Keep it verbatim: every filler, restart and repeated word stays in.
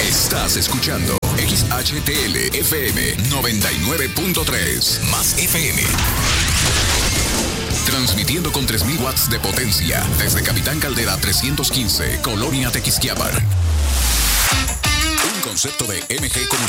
Estás escuchando X H T L F M noventa y nueve punto tres más F M. Transmitiendo con tres mil watts de potencia desde Capitán Caldera trescientos quince, Colonia Tequisquiapan. Un concepto de M G Comunicaciones.